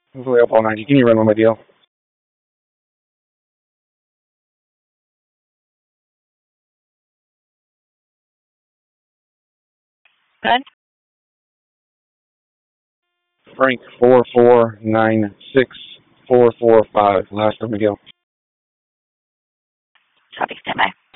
Hopefully up all 90. Can you run on my deal? Good. Frank 4496445. Last on my deal. Copy. Stand by.